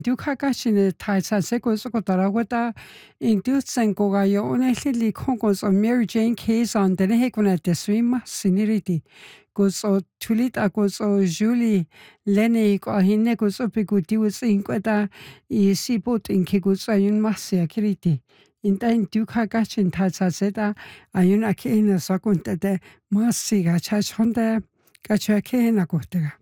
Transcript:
Dukakashine taisa seko soko tarawata inducen kogayo unehli konkos on Mary Jane case on the hekuna deswima siniriti. Goes o tulita goes o Julie Lenny ko hine goes opikuti was inqueta I sipot in kigus ayun masia kiriti. In time dukakashin taisa seta ayun akina sakunta de masiga chachonda kachakena kotega.